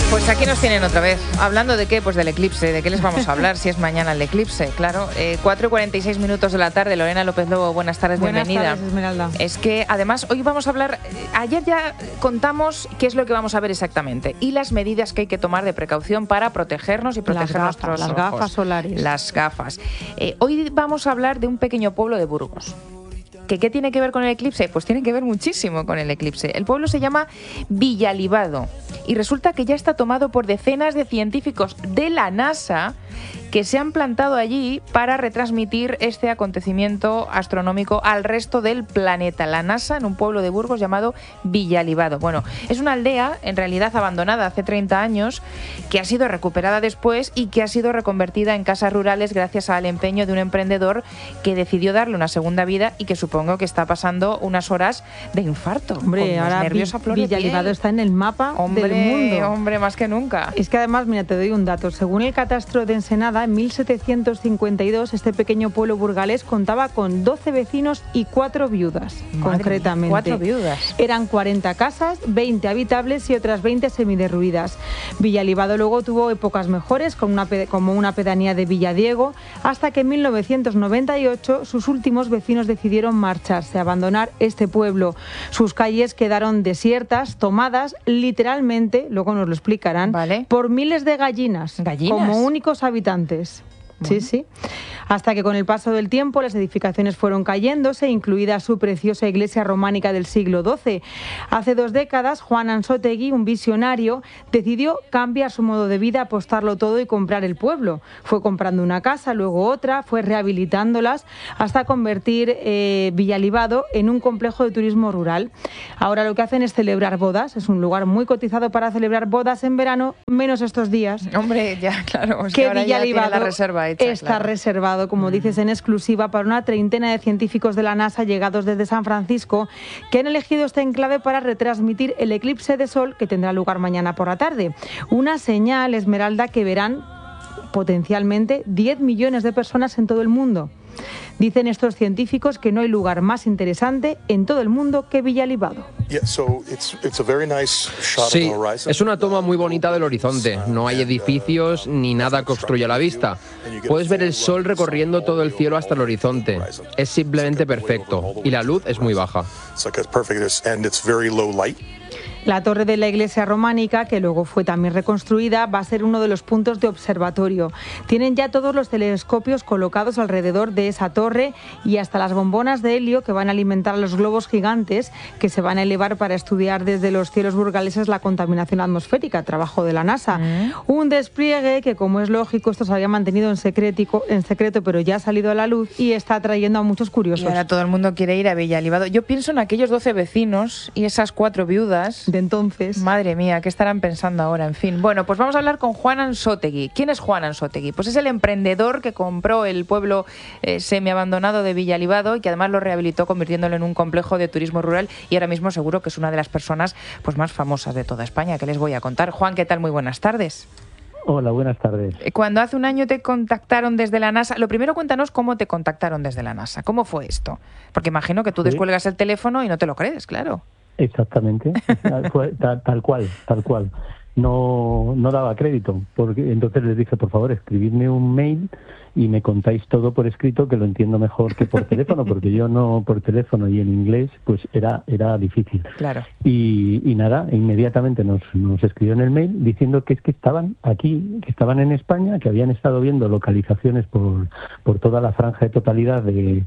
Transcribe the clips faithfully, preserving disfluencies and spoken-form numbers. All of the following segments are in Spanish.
Pues aquí nos tienen otra vez. ¿Hablando de qué? Pues del eclipse. ¿De qué les vamos a hablar si es mañana el eclipse? Claro. Eh, cuatro y cuarenta y seis minutos de la tarde. Lorena López Lobo, buenas tardes, buenas bienvenida. Buenas tardes, Esmeralda. Es que además hoy vamos a hablar... Ayer ya contamos qué es lo que vamos a ver exactamente y las medidas que hay que tomar de precaución para protegernos y proteger las nuestros gafas, ojos. Las gafas solares. Las gafas. Eh, hoy vamos a hablar de un pequeño pueblo de Burgos. ¿Que qué tiene que ver con el eclipse? Pues tiene que ver muchísimo con el eclipse. El pueblo se llama Villalibado y resulta que ya está tomado por decenas de científicos de la NASA que se han plantado allí para retransmitir este acontecimiento astronómico al resto del planeta. La NASA en un pueblo de Burgos llamado Villalibado. Bueno, es una aldea en realidad abandonada hace treinta años que ha sido recuperada después y que ha sido reconvertida en casas rurales gracias al empeño de un emprendedor que decidió darle una segunda vida y que supongo que está pasando unas horas de infarto. Hombre, con ahora nervios a flor de Villalibado piel. Está en el mapa hombre, del mundo. Hombre, más que nunca. Es que además, mira, te doy un dato. Según el catastro de Ensenada, en mil setecientos cincuenta y dos este pequeño pueblo burgalés contaba con doce vecinos y cuatro viudas, Madre concretamente. Mía, cuatro viudas. Eran cuarenta casas, veinte habitables y otras veinte semiderruidas. Villalibado luego tuvo épocas mejores, con una, como una pedanía de Villadiego, hasta que en mil novecientos noventa y ocho sus últimos vecinos decidieron marcharse, abandonar este pueblo. Sus calles quedaron desiertas, tomadas literalmente, luego nos lo explicarán, ¿Vale? por miles de gallinas, ¿Gallinas? como únicos habitantes. Bueno. Sí, sí. Hasta que con el paso del tiempo las edificaciones fueron cayéndose, incluida su preciosa iglesia románica del siglo doce. Hace dos décadas, Juan Ansótegui, un visionario, decidió cambiar su modo de vida, apostarlo todo y comprar el pueblo. Fue comprando una casa, luego otra, fue rehabilitándolas hasta convertir eh, Villalibado en un complejo de turismo rural. Ahora lo que hacen es celebrar bodas. Es un lugar muy cotizado para celebrar bodas en verano, menos estos días. Hombre, ya, claro. Es que que ahora ya tiene Villalibado la reserva hecha, está claro. reservado, como dices, en exclusiva para una treintena de científicos de la NASA llegados desde San Francisco que han elegido este enclave para retransmitir el eclipse de sol que tendrá lugar mañana por la tarde. Una señal, Esmeralda, que verán potencialmente diez millones de personas en todo el mundo. Dicen estos científicos que no hay lugar más interesante en todo el mundo que Villalibado. Sí, es una toma muy bonita del horizonte. No hay edificios ni nada que obstruya la vista. Puedes ver el sol recorriendo todo el cielo hasta el horizonte. Es simplemente perfecto y la luz es muy baja. La torre de la iglesia románica, que luego fue también reconstruida, va a ser uno de los puntos de observatorio. Tienen ya todos los telescopios colocados alrededor de esa torre y hasta las bombonas de helio que van a alimentar a los globos gigantes que se van a elevar para estudiar desde los cielos burgaleses la contaminación atmosférica, trabajo de la NASA. Mm. Un despliegue que, como es lógico, esto se había mantenido en secreto, en secreto, pero ya ha salido a la luz y está atrayendo a muchos curiosos. Y ahora todo el mundo quiere ir a Villalibado. Yo pienso en aquellos doce vecinos y esas cuatro viudas de entonces. Madre mía, ¿qué estarán pensando ahora? En fin, bueno, pues vamos a hablar con Juan Ansótegui. ¿Quién es Juan Ansótegui? Pues es el emprendedor que compró el pueblo eh, semiabandonado de Villalibado y que además lo rehabilitó convirtiéndolo en un complejo de turismo rural y ahora mismo seguro que es una de las personas pues más famosas de toda España, que les voy a contar. Juan, ¿qué tal? Muy buenas tardes. Hola, buenas tardes. Cuando hace un año te contactaron desde la NASA, lo primero cuéntanos cómo te contactaron desde la NASA. ¿Cómo fue esto? Porque imagino que tú ¿Sí? descuelgas el teléfono y no te lo crees, claro. Exactamente, fue tal, tal cual, tal cual. No, no daba crédito, porque entonces les dije, por favor, escribidme un mail y me contáis todo por escrito, que lo entiendo mejor que por teléfono, porque yo no por teléfono y en inglés, pues era era difícil. Claro. Y, y nada, inmediatamente nos, nos escribió en el mail diciendo que es que estaban aquí, que estaban en España, que habían estado viendo localizaciones por, por toda la franja de totalidad de,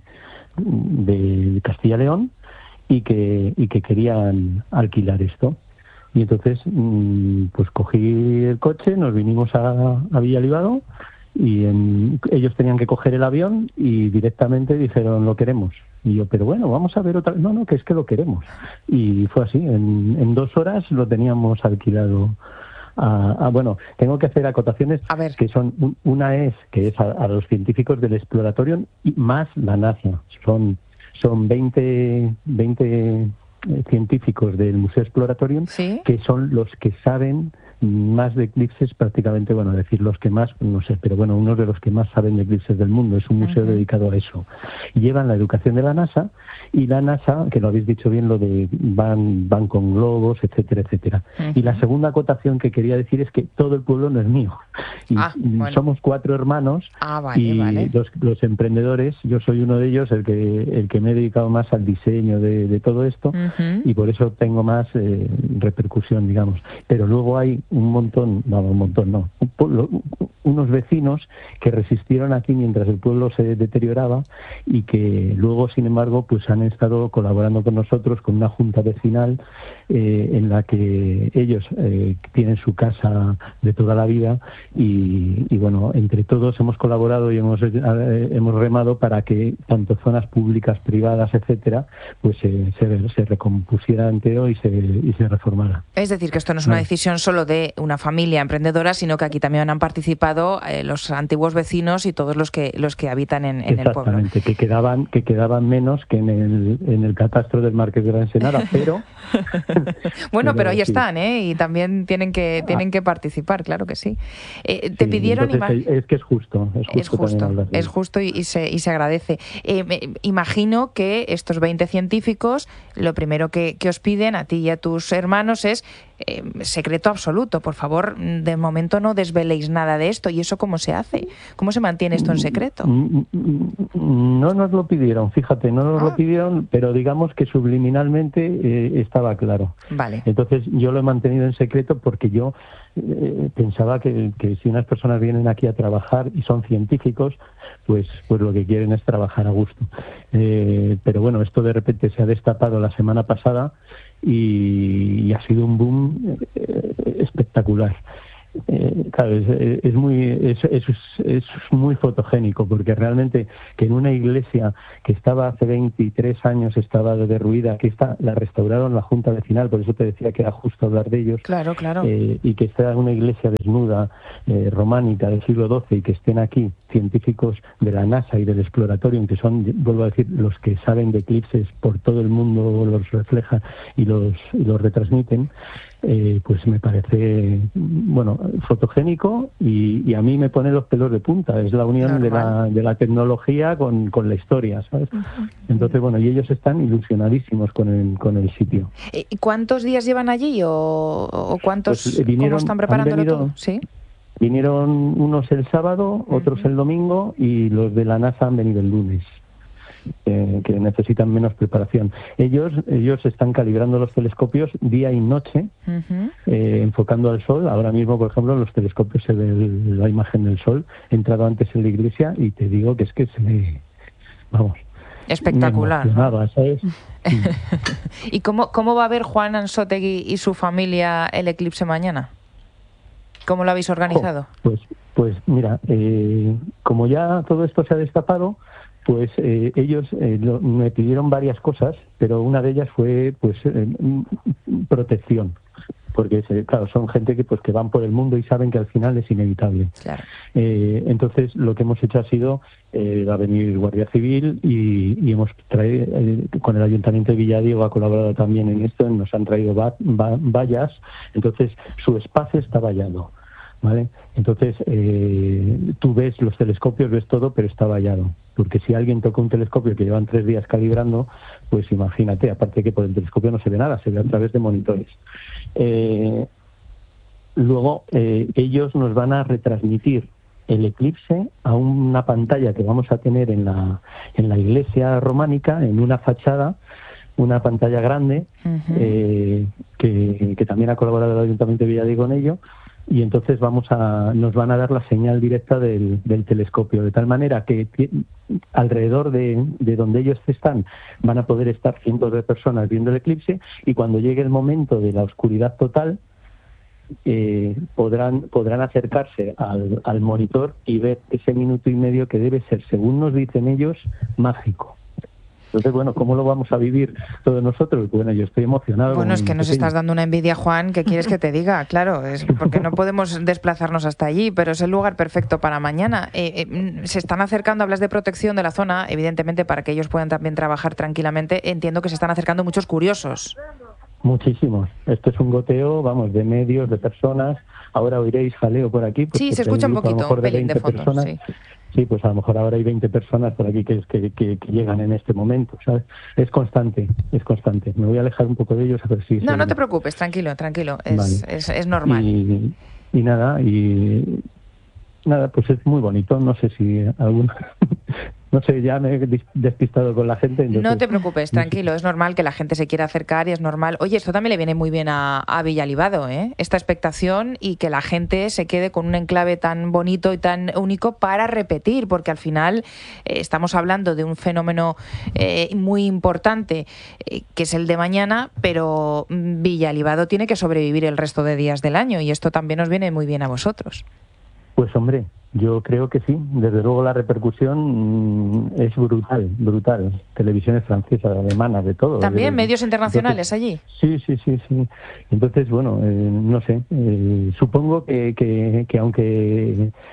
de Castilla y León, y que y que querían alquilar esto. Y entonces pues cogí el coche, nos vinimos a, a Villalibado y en, ellos tenían que coger el avión y directamente dijeron lo queremos. Y yo, pero bueno, vamos a ver otra... No, no, que es que lo queremos. Y fue así, en, en dos horas lo teníamos alquilado. A, a, bueno, tengo que hacer acotaciones a ver. que son... Una es que es a, a los científicos del Exploratorium y más la NASA. Son... Son veinte, veinte científicos del Museo Exploratorium, ¿sí? que son los que saben más de eclipses prácticamente, bueno, decir los que más, no sé, pero bueno, uno de los que más saben de eclipses del mundo. Es un museo uh-huh. dedicado a eso. Llevan la educación de la NASA y la NASA, que lo habéis dicho bien, lo de van, van con globos, etcétera, etcétera. Uh-huh. Y la segunda acotación que quería decir es que todo el pueblo no es mío. Y ah, bueno. somos cuatro hermanos ah, vale, y vale. Los, los emprendedores, yo soy uno de ellos, el que el que me he dedicado más al diseño de, de todo esto uh-huh. y por eso tengo más eh, repercusión, digamos. Pero luego hay un montón, no, un montón no, un pueblo, unos vecinos que resistieron aquí mientras el pueblo se deterioraba y que luego, sin embargo, pues han estado colaborando con nosotros con una junta vecinal eh, en la que ellos eh, tienen su casa de toda la vida y, y bueno, entre todos hemos colaborado y hemos eh, hemos remado para que tanto zonas públicas, privadas, etcétera, pues eh, se, se recompusiera entero y se, y se reformara. Es decir, que esto no es una decisión solo de una familia emprendedora, sino que aquí también han participado eh, los antiguos vecinos y todos los que los que habitan en, en el pueblo. Exactamente, que quedaban que quedaban menos que en el en el catastro del Marqués de la Ensenada, pero bueno, pero, pero ahí sí. están, ¿eh? Y también tienen que tienen que participar, claro que sí. Eh, te sí, pidieron entonces, es que es justo, es justo, es justo, es justo y, y se y se agradece. Eh, me, imagino que estos veinte científicos, lo primero que, que os piden a ti y a tus hermanos es eh, secreto absoluto. Por favor, de momento no desveléis nada de esto. ¿Y eso cómo se hace? ¿Cómo se mantiene esto en secreto? No nos lo pidieron, fíjate, no nos ah. lo pidieron, pero digamos que subliminalmente eh, estaba claro. Vale. Entonces yo lo he mantenido en secreto porque yo eh, pensaba que, que si unas personas vienen aquí a trabajar y son científicos, pues pues lo que quieren es trabajar a gusto. Eh, pero bueno, esto de repente se ha destapado la semana pasada y, y ha sido un boom eh, espectacular. Eh, claro, es, es muy es, es, es muy fotogénico porque realmente que en una iglesia que estaba hace veintitrés años estaba derruida, que esta la restauraron la Junta Vecinal, por eso te decía que era justo hablar de ellos, claro, claro. Eh, y que está en una iglesia desnuda eh, románica del siglo doce y que estén aquí científicos de la NASA y del Exploratorium, que son, vuelvo a decir, los que saben de eclipses por todo el mundo, los reflejan y los, y los retransmiten. Eh, pues me parece, bueno, fotogénico y, y a mí me pone los pelos de punta. Es la unión de la, de la tecnología con, con la historia, ¿sabes? Uh-huh. Entonces, bueno, y ellos están ilusionadísimos con el, con el sitio. ¿Y cuántos días llevan allí o, o cuántos, pues, vinieron, cómo están preparándolo venido, todo? ¿Sí? Vinieron unos el sábado, otros uh-huh. el domingo y los de la NASA han venido el lunes. Eh, que necesitan menos preparación. Ellos ellos están calibrando los telescopios día y noche, uh-huh. eh, enfocando al sol. Ahora mismo, por ejemplo, en los telescopios se ve el, la imagen del sol. He entrado antes en la iglesia y te digo que es que se me... Vamos... Espectacular, ¿no? ¿Sabes? ¿Y cómo, cómo va a ver Juan Ansótegui y su familia el eclipse mañana? ¿Cómo lo habéis organizado? Oh, pues, pues mira, eh, como ya todo esto se ha destapado, pues eh, ellos eh, lo, me pidieron varias cosas, pero una de ellas fue pues eh, protección, porque claro, son gente que pues que van por el mundo y saben que al final es inevitable. Claro. Eh, entonces lo que hemos hecho ha sido eh, va a venir Guardia Civil y, y hemos traído eh, con el Ayuntamiento de Villadiego ha colaborado también en esto, nos han traído va, va, vallas, entonces su espacio está vallado. ¿Vale? Entonces, eh, tú ves los telescopios, ves todo, pero está vallado. Porque si alguien toca un telescopio que llevan tres días calibrando, pues imagínate, aparte que por el telescopio no se ve nada, se ve a través de monitores. Eh, luego, eh, ellos nos van a retransmitir el eclipse a una pantalla que vamos a tener en la, en la iglesia románica, en una fachada, una pantalla grande, uh-huh. eh, que, que también ha colaborado el Ayuntamiento de Villadiego en ello. Y entonces vamos a nos van a dar la señal directa del, del telescopio, de tal manera que t- alrededor de, de donde ellos están van a poder estar cientos de personas viendo el eclipse y cuando llegue el momento de la oscuridad total eh, podrán podrán acercarse al, al monitor y ver ese minuto y medio que debe ser, según nos dicen ellos, mágico. Entonces, bueno, ¿cómo lo vamos a vivir todos nosotros? Bueno, yo estoy emocionado. Bueno, es que nos estás dando una envidia, Juan, ¿qué quieres que te diga? Claro, es porque no podemos desplazarnos hasta allí, pero es el lugar perfecto para mañana. Eh, eh, se están acercando, hablas de protección de la zona, evidentemente para que ellos puedan también trabajar tranquilamente. Entiendo que se están acercando muchos curiosos. Muchísimos. Esto es un goteo, vamos, de medios, de personas. Ahora oiréis jaleo por aquí. Pues, sí, se escucha un poquito, a lo mejor un pelín de, de fondo, personas. Sí. Sí, pues a lo mejor ahora hay veinte personas por aquí que, que, que, que llegan en este momento, ¿sabes? Es constante, es constante. Me voy a alejar un poco de ellos a ver si... No, se... no te preocupes, tranquilo, tranquilo. Es, vale. es, es normal. Y, y nada, y... Nada, pues es muy bonito. No sé si alguna... No sé, ya me he despistado con la gente. Entonces... No te preocupes, tranquilo, es normal que la gente se quiera acercar y es normal. Oye, esto también le viene muy bien a, a Villalibado, ¿eh? Esta expectación y que la gente se quede con un enclave tan bonito y tan único para repetir, porque al final eh, estamos hablando de un fenómeno eh, muy importante, eh, que es el de mañana, pero Villalibado tiene que sobrevivir el resto de días del año y esto también os viene muy bien a vosotros. Pues hombre, yo creo que sí. Desde luego la repercusión mmm, es brutal, brutal. Televisiones francesas, alemanas, de todo. ¿También? De, ¿Medios internacionales entonces, allí? Sí, sí, sí, sí. Entonces, bueno, eh, no sé. Eh, supongo que, que, que aunque eh,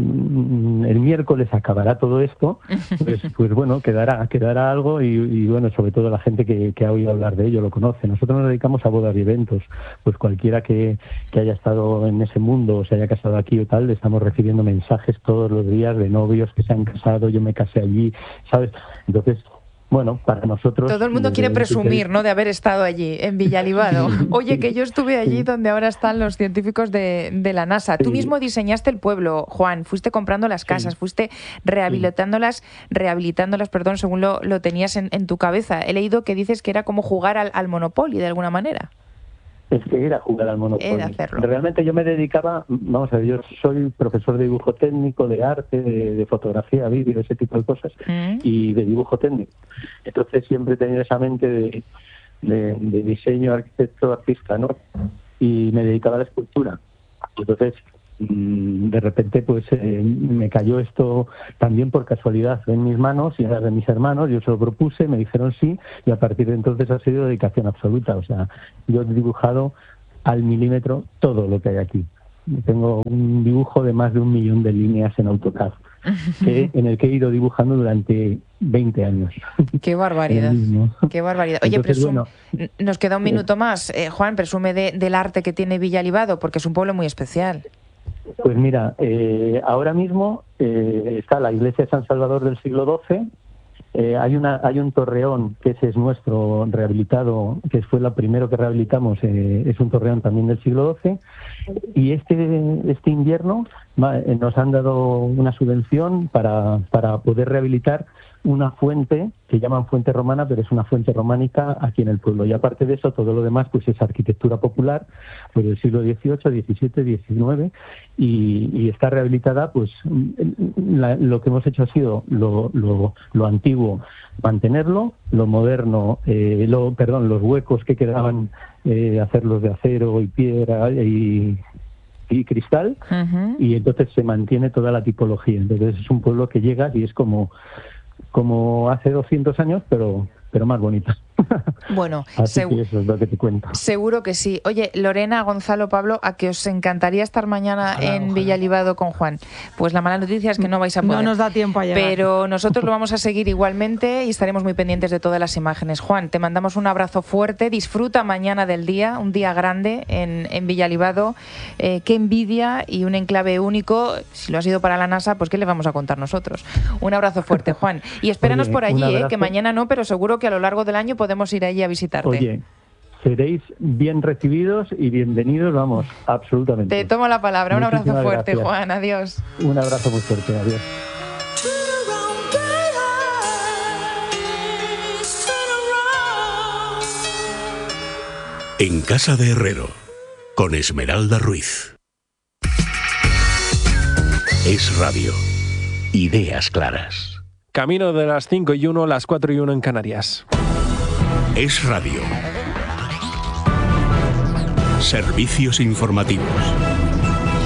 el miércoles acabará todo esto, pues, pues bueno, quedará quedará algo y, y bueno, sobre todo la gente que, que ha oído hablar de ello lo conoce. Nosotros nos dedicamos a bodas y eventos. Pues cualquiera que, que haya estado en ese mundo o se haya casado aquí o tal, estamos recibiendo mensajes todos los días de novios que se han casado, yo me casé allí, ¿sabes? Entonces, bueno, para nosotros... Todo el mundo quiere presumir, ¿no?, de haber estado allí, en Villalibado. Oye, que yo estuve allí donde ahora están los científicos de, de la NASA. Tú mismo diseñaste el pueblo, Juan, fuiste comprando las casas, sí. fuiste rehabilitándolas, rehabilitándolas, perdón, según lo, lo tenías en, en tu cabeza. He leído que dices que era como jugar al, al Monopoly, de alguna manera. Es que era jugar al Monopoly. Era hacerlo. Realmente yo me dedicaba, vamos a ver, yo soy profesor de dibujo técnico, de arte, de, de fotografía, vídeo, ese tipo de cosas, mm. y de dibujo técnico. Entonces siempre he tenido esa mente de, de, de diseño, arquitecto, artista, ¿no? Y me dedicaba a la escultura. Entonces, de repente, pues eh, me cayó esto también por casualidad en mis manos y era de mis hermanos. Yo se lo propuse, me dijeron sí, y a partir de entonces ha sido dedicación absoluta. O sea, yo he dibujado al milímetro todo lo que hay aquí. Tengo un dibujo de más de un millón de líneas en AutoCAD, que, en el que he ido dibujando durante veinte años. ¡Qué barbaridad! ¡Qué barbaridad! Oye, Entonces, presum... bueno, nos queda un minuto más. Eh, Juan, presume de, del arte que tiene Villalibado, porque es un pueblo muy especial. Pues mira, eh, ahora mismo eh, está la iglesia de San Salvador del siglo doce, eh, hay una hay un torreón que ese es nuestro rehabilitado, que fue lo primero que rehabilitamos, eh, es un torreón también del siglo doce, y este este invierno va, eh, nos han dado una subvención para, para poder rehabilitar una fuente que llaman fuente romana, pero es una fuente románica aquí en el pueblo. Y aparte de eso, todo lo demás pues es arquitectura popular, pues del siglo dieciocho, diecisiete, diecinueve, y, y está rehabilitada. Pues la, lo que hemos hecho ha sido lo, lo, lo antiguo mantenerlo, lo moderno, eh, lo, perdón, los huecos que quedaban, eh, hacerlos de acero y piedra y y cristal, uh-huh. y entonces se mantiene toda la tipología. Entonces es un pueblo que llega y es como como hace doscientos años, pero pero más bonita. Bueno, así segu- que eso es lo que te cuento. Seguro que sí. Oye, Lorena, Gonzalo, Pablo, ¿a que os encantaría estar mañana ojalá, en ojalá. Villalibado con Juan? Pues la mala noticia es que no vais a poder. No nos da tiempo a llegar. Pero nosotros lo vamos a seguir igualmente y estaremos muy pendientes de todas las imágenes. Juan, te mandamos un abrazo fuerte. Disfruta mañana del día, un día grande en, en Villalibado. Eh, qué envidia y un enclave único. Si lo ha sido para la NASA, pues ¿qué le vamos a contar nosotros? Un abrazo fuerte, Juan. Y espéranos Oye, por allí, eh, que mañana no, pero seguro que a lo largo del año podemos ir allí a visitarte. Oye, seréis bien recibidos y bienvenidos, vamos, absolutamente. Te tomo la palabra. Un Muchísimas abrazo fuerte, gracias. Juan. Adiós. Un abrazo muy fuerte. Adiós. En Casa de Herrero, con Esmeralda Ruiz. Es Radio. Ideas claras. Camino de las cinco y uno, las cuatro y uno en Canarias. Es Radio. Servicios informativos.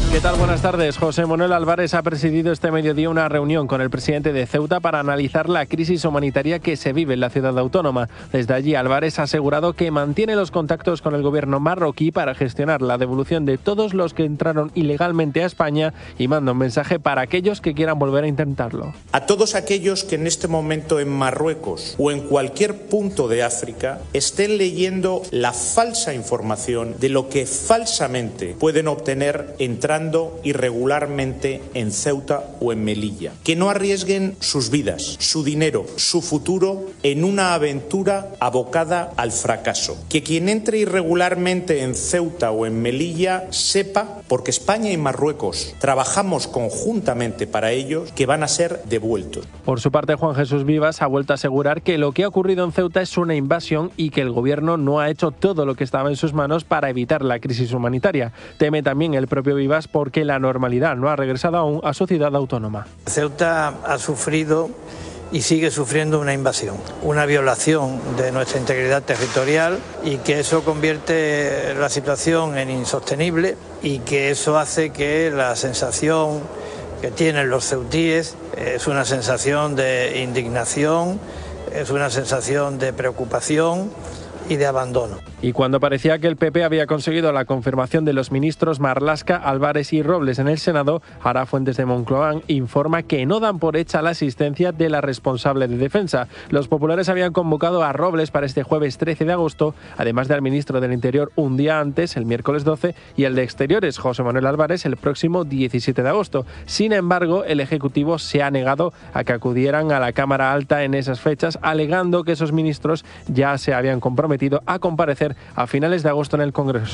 ¿Qué tal? Buenas tardes. José Manuel Álvarez ha presidido este mediodía una reunión con el presidente de Ceuta para analizar la crisis humanitaria que se vive en la ciudad autónoma. Desde allí, Álvarez ha asegurado que mantiene los contactos con el gobierno marroquí para gestionar la devolución de todos los que entraron ilegalmente a España y manda un mensaje para aquellos que quieran volver a intentarlo. A todos aquellos que en este momento en Marruecos o en cualquier punto de África estén leyendo la falsa información de lo que falsamente pueden obtener entrando irregularmente en Ceuta o en Melilla. Que no arriesguen sus vidas, su dinero, su futuro en una aventura abocada al fracaso. Que quien entre irregularmente en Ceuta o en Melilla sepa, porque España y Marruecos trabajamos conjuntamente para ellos, que van a ser devueltos. Por su parte, Juan Jesús Vivas ha vuelto a asegurar que lo que ha ocurrido en Ceuta es una invasión y que el gobierno no ha hecho todo lo que estaba en sus manos para evitar la crisis humanitaria. Teme también el propio Vivas porque la normalidad no ha regresado aún a su ciudad autónoma. Ceuta ha sufrido y sigue sufriendo una invasión, una violación de nuestra integridad territorial y que eso convierte la situación en insostenible y que eso hace que la sensación que tienen los ceutíes es una sensación de indignación, es una sensación de preocupación y de abandono. Y cuando parecía que el P P había conseguido la confirmación de los ministros Marlaska, Álvarez y Robles en el Senado, ahora fuentes de Moncloa informa que no dan por hecha la asistencia de la responsable de Defensa. Los populares habían convocado a Robles para este jueves trece de agosto, además del ministro del Interior un día antes, el miércoles doce, y el de Exteriores, José Manuel Álvarez, el próximo diecisiete de agosto. Sin embargo, el Ejecutivo se ha negado a que acudieran a la Cámara Alta en esas fechas, alegando que esos ministros ya se habían comprometido a comparecer a finales de agosto en el Congreso.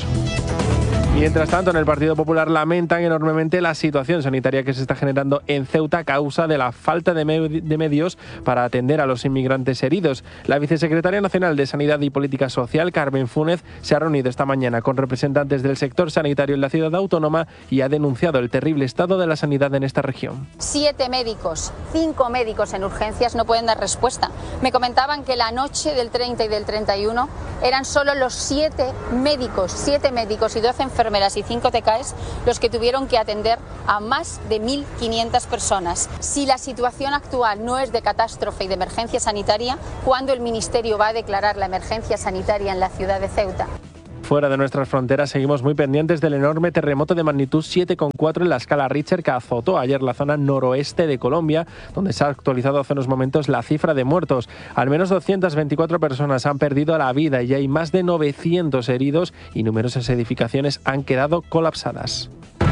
Mientras tanto, en el Partido Popular lamentan enormemente la situación sanitaria que se está generando en Ceuta a causa de la falta de, me- de medios para atender a los inmigrantes heridos. La vicesecretaria nacional de Sanidad y Política Social, Carmen Fúnez, se ha reunido esta mañana con representantes del sector sanitario en la ciudad autónoma y ha denunciado el terrible estado de la sanidad en esta región. Siete médicos, cinco médicos en urgencias no pueden dar respuesta. Me comentaban que la noche del treinta y del treinta y uno eran solo los siete médicos, siete médicos y doce enfermeras y cinco T K Es los que tuvieron que atender a más de mil quinientas personas. Si la situación actual no es de catástrofe y de emergencia sanitaria, ¿cuándo el Ministerio va a declarar la emergencia sanitaria en la ciudad de Ceuta? Fuera de nuestras fronteras seguimos muy pendientes del enorme terremoto de magnitud siete coma cuatro en la escala Richter que azotó ayer la zona noroeste de Colombia, donde se ha actualizado hace unos momentos la cifra de muertos. Al menos doscientas veinticuatro personas han perdido la vida y hay más de novecientos heridos y numerosas edificaciones han quedado colapsadas.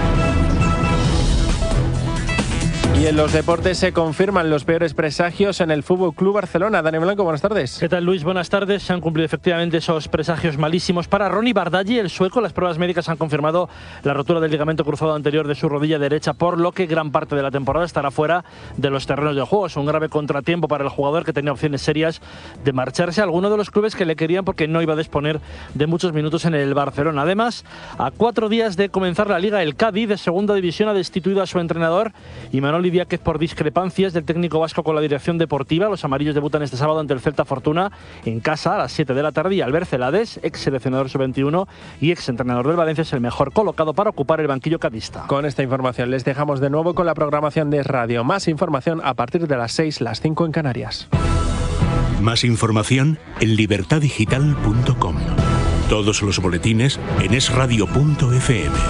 Y en los deportes se confirman los peores presagios en el F C Barcelona. Dani Blanco, buenas tardes. ¿Qué tal, Luis? Buenas tardes. Se han cumplido efectivamente esos presagios malísimos para Ronny Bardghji, el sueco. Las pruebas médicas han confirmado la rotura del ligamento cruzado anterior de su rodilla derecha, por lo que gran parte de la temporada estará fuera de los terrenos de juego. Es un grave contratiempo para el jugador, que tenía opciones serias de marcharse a alguno de los clubes que le querían porque no iba a disponer de muchos minutos en el Barcelona. Además, a cuatro días de comenzar la Liga, el Cádiz de segunda división ha destituido a su entrenador, Imanol Idiáquez, por discrepancias del técnico vasco con la dirección deportiva. Los amarillos debutan este sábado ante el Celta Fortuna en casa a las siete de la tarde y Albert Celades, ex seleccionador sub veintiuno y ex entrenador del Valencia, es el mejor colocado para ocupar el banquillo cadista. Con esta información les dejamos de nuevo con la programación de Radio. Más información a partir de las seis, las cinco en Canarias. Más información en libertad digital punto com. Todos los boletines en es radio punto efe eme.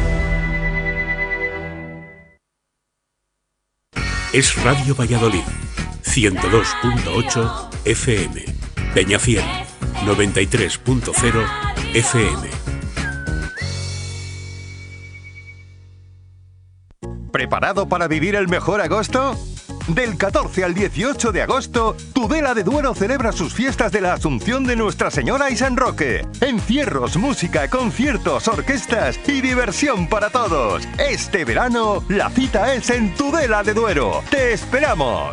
Es Radio Valladolid, ciento dos punto ocho efe eme. Peñafiel, noventa y tres punto cero efe eme. ¿Preparado para vivir el mejor agosto? Del catorce al dieciocho de agosto, Tudela de Duero celebra sus fiestas de la Asunción de Nuestra Señora y San Roque. Encierros, música, conciertos, orquestas y diversión para todos. Este verano, la cita es en Tudela de Duero. ¡Te esperamos!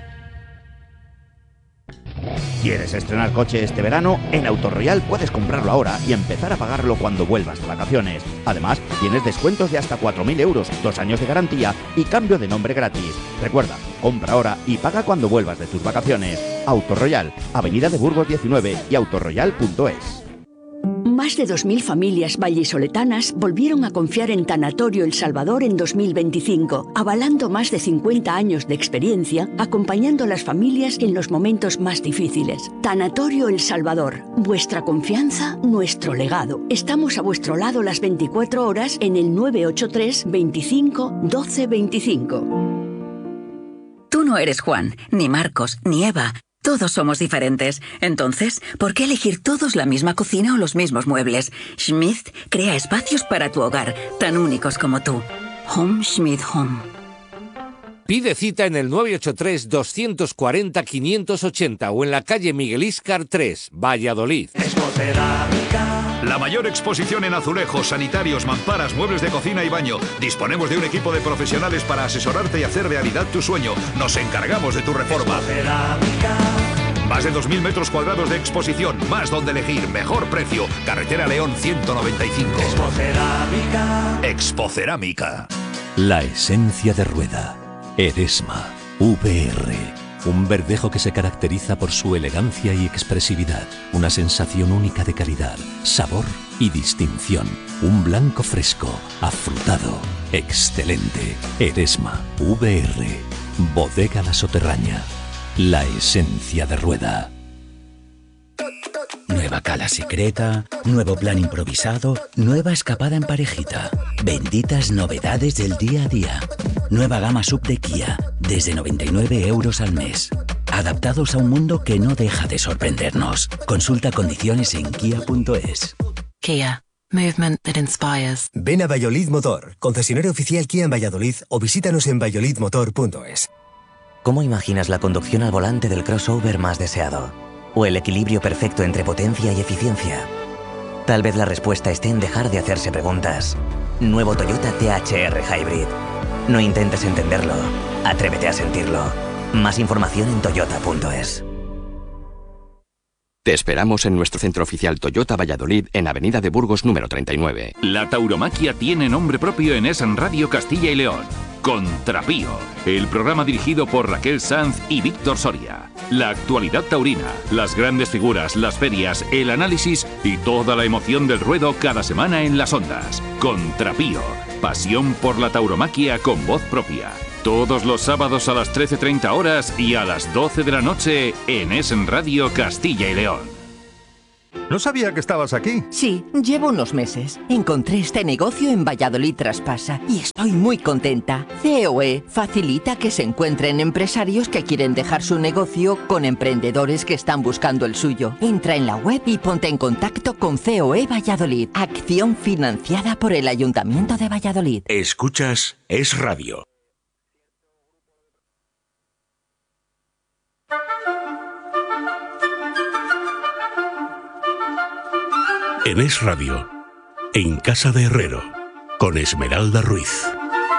¿Quieres estrenar coche este verano? En Autoroyal puedes comprarlo ahora y empezar a pagarlo cuando vuelvas de vacaciones. Además, tienes descuentos de hasta cuatro mil euros, dos años de garantía y cambio de nombre gratis. Recuerda, compra ahora y paga cuando vuelvas de tus vacaciones. Autoroyal, Avenida de Burgos diecinueve y autoroyal punto es. Más de dos mil familias vallisoletanas volvieron a confiar en Tanatorio El Salvador en dos mil veinticinco, avalando más de cincuenta años de experiencia, acompañando a las familias en los momentos más difíciles. Tanatorio El Salvador, vuestra confianza, nuestro legado. Estamos a vuestro lado las veinticuatro horas en el nueve ocho tres, veinticinco, doce veinticinco. Tú no eres Juan, ni Marcos, ni Eva. Todos somos diferentes. Entonces, ¿por qué elegir todos la misma cocina o los mismos muebles? Schmidt crea espacios para tu hogar, tan únicos como tú. Home Schmidt Home. Pide cita en el nueve ocho tres, dos cuatro cero, cinco ochenta o en la calle Miguel Íscar tres, Valladolid. La mayor exposición en azulejos, sanitarios, mamparas, muebles de cocina y baño. Disponemos de un equipo de profesionales para asesorarte y hacer realidad tu sueño. Nos encargamos de tu reforma. Más de dos mil metros cuadrados de exposición, más donde elegir, mejor precio. Carretera León ciento noventa y cinco. Expocerámica. Expocerámica. La esencia de rueda. Eresma V R. Un verdejo que se caracteriza por su elegancia y expresividad. Una sensación única de calidad, sabor y distinción. Un blanco fresco, afrutado, excelente. Eresma V R. Bodega La Soterraña. La esencia de rueda. Nueva cala secreta, nuevo plan improvisado, nueva escapada en parejita. Benditas novedades del día a día. Nueva gama sub de Kia, desde noventa y nueve euros al mes. Adaptados a un mundo que no deja de sorprendernos. Consulta condiciones en kia punto es. Kia. Movement that inspires. Ven a Valladolid Motor, concesionario oficial Kia en Valladolid, o visítanos en valladolid motor punto es. ¿Cómo imaginas la conducción al volante del crossover más deseado? ¿O el equilibrio perfecto entre potencia y eficiencia? Tal vez la respuesta esté en dejar de hacerse preguntas. Nuevo Toyota T H R Hybrid. No intentes entenderlo, atrévete a sentirlo. Más información en toyota punto es. Te esperamos en nuestro centro oficial Toyota Valladolid en Avenida de Burgos número treinta y nueve. La tauromaquia tiene nombre propio en Es Radio Castilla y León. Contrapío, el programa dirigido por Raquel Sanz y Víctor Soria. La actualidad taurina, las grandes figuras, las ferias, el análisis y toda la emoción del ruedo cada semana en las ondas. Contrapío, pasión por la tauromaquia con voz propia. Todos los sábados a las trece treinta horas y a las doce de la noche en Es Radio Castilla y León. No sabía que estabas aquí. Sí, llevo unos meses. Encontré este negocio en Valladolid Traspasa y estoy muy contenta. C O E facilita que se encuentren empresarios que quieren dejar su negocio con emprendedores que están buscando el suyo. Entra en la web y ponte en contacto con C O E Valladolid. Acción financiada por el Ayuntamiento de Valladolid. Escuchas Es Radio. En Es Radio, En Casa de Herrero, con Esmeralda Ruiz.